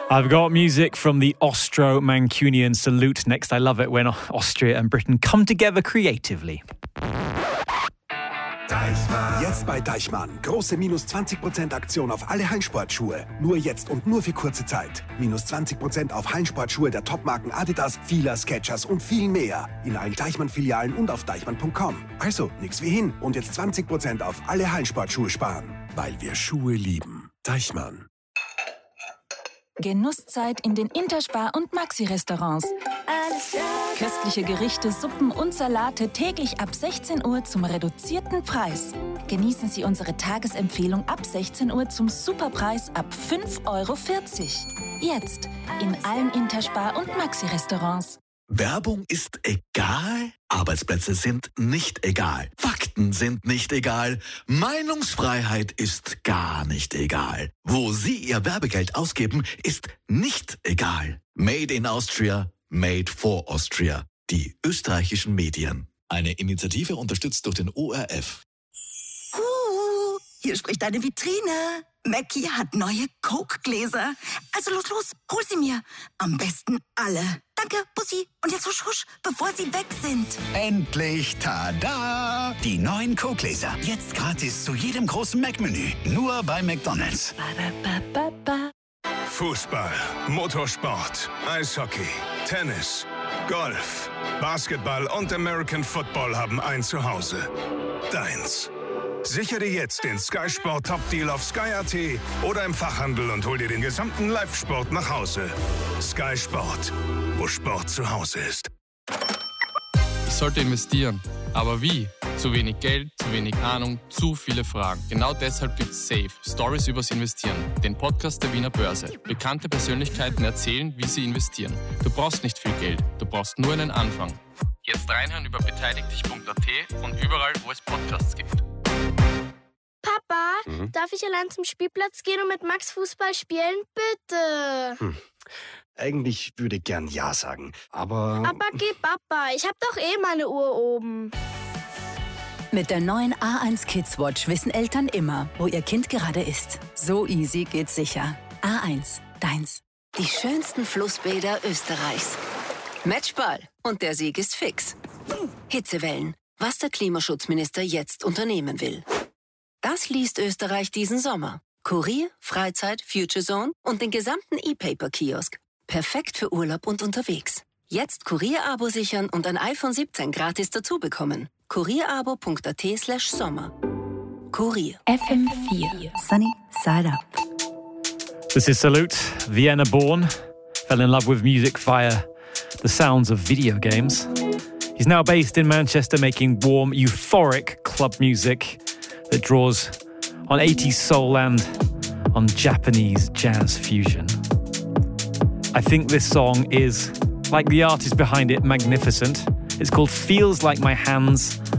I've got music from the Austro-Mancunian Salute next. I love it when Austria and Britain come together creatively. Jetzt bei Deichmann. Große minus 20% Aktion auf alle Hallensportschuhe. Nur jetzt und nur für kurze Zeit. Minus 20% auf Hallensportschuhe der Topmarken Adidas, Fila, Skechers und viel mehr. In allen Deichmann-Filialen und auf deichmann.com. Also, nix wie hin. Und jetzt 20% auf alle Hallensportschuhe sparen. Weil wir Schuhe lieben. Deichmann. Genusszeit in den Interspar- und Maxi-Restaurants. Köstliche Gerichte, Suppen und Salate täglich ab 16 Uhr zum reduzierten Preis. Genießen Sie unsere Tagesempfehlung ab 16 Uhr zum Superpreis ab 5,40 €. Jetzt in allen Interspar- und Maxi-Restaurants. Werbung ist egal, Arbeitsplätze sind nicht egal, Fakten sind nicht egal, Meinungsfreiheit ist gar nicht egal. Wo Sie Ihr Werbegeld ausgeben, ist nicht egal. Made in Austria, made for Austria. Die österreichischen Medien. Eine Initiative unterstützt durch den ORF. Hier spricht eine Vitrine. Mackie hat neue Coke-Gläser. Also los, hol sie mir. Am besten alle. Danke, Bussi. Und jetzt husch, husch, bevor sie weg sind. Endlich, tada! Die neuen Coke-Gläser. Jetzt gratis zu jedem großen Mac-Menü. Nur bei McDonald's. Fußball, Motorsport, Eishockey, Tennis, Golf, Basketball und American Football haben ein Zuhause. Deins. Sichere jetzt den Sky Sport Top Deal auf Sky.at oder im Fachhandel und hol dir den gesamten Live-Sport nach Hause. Sky Sport, wo Sport zu Hause ist. Ich sollte investieren. Aber wie? Zu wenig Geld, zu wenig Ahnung, zu viele Fragen. Genau deshalb gibt's Safe, Stories übers Investieren, den Podcast der Wiener Börse. Bekannte Persönlichkeiten erzählen, wie sie investieren. Du brauchst nicht viel Geld, du brauchst nur einen Anfang. Jetzt reinhören über beteiligdich.at und überall, wo es Podcasts gibt. Papa, darf ich allein zum Spielplatz gehen und mit Max Fußball spielen? Bitte. Eigentlich würde ich gern Ja sagen, aber... Aber geh, Papa, ich hab doch meine Uhr oben. Mit der neuen A1 Kids Watch wissen Eltern immer, wo ihr Kind gerade ist. So easy geht's sicher. A1, deins. Die schönsten Flussbäder Österreichs. Matchball. Und der Sieg ist fix. Hitzewellen. Was der Klimaschutzminister jetzt unternehmen will. Das liest Österreich diesen Sommer. Kurier, Freizeit, Future Zone und den gesamten E-Paper-Kiosk. Perfekt für Urlaub und unterwegs. Jetzt Kurier-Abo sichern und ein iPhone 17 gratis dazu bekommen. kurierabo.at/Sommer. Kurier. FM4. Sunny Side Up. This is Salute, Vienna born, fell in love with music via the sounds of video games. He's now based in Manchester making warm, euphoric club music that draws on 80s soul and on Japanese jazz fusion. I think this song is, like the artist behind it, magnificent. It's called Feels Like My Hands